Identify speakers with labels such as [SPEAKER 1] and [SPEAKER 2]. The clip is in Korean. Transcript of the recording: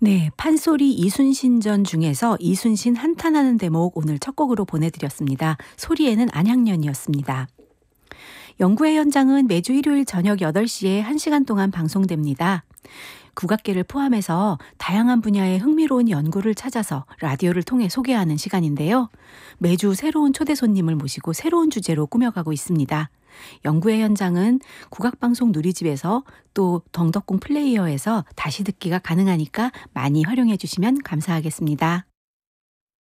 [SPEAKER 1] 네, 판소리 이순신전 중에서 이순신 한탄하는 대목 오늘 첫 곡으로 보내드렸습니다. 소리에는 안향년이었습니다. 연구회 현장은 매주 일요일 저녁 8시에 1시간 동안 방송됩니다. 국악계를 포함해서 다양한 분야의 흥미로운 연구를 찾아서 라디오를 통해 소개하는 시간인데요. 매주 새로운 초대 손님을 모시고 새로운 주제로 꾸며가고 있습니다. 연구회 현장은 국악방송 누리집에서 또 덩덕궁 플레이어에서 다시 듣기가 가능하니까 많이 활용해 주시면 감사하겠습니다.